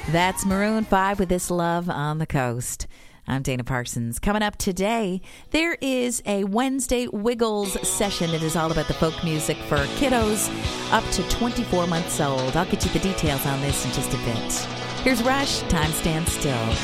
That's Maroon 5 with This Love on the Coast. I'm Dana Parsons. Coming up today, there is a Wednesday Wiggles session. It is all about the folk music for kiddos up to 24 months old. I'll get you the details on this in just a bit. Here's Rush, Time Stands Still.